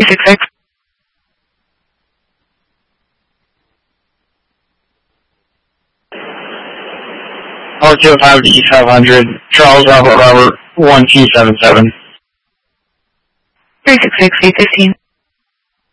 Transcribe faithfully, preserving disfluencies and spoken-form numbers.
six six. four two five to East five hundred, Charles Robert Robert, one two seven seven. three six six, eight fifteen.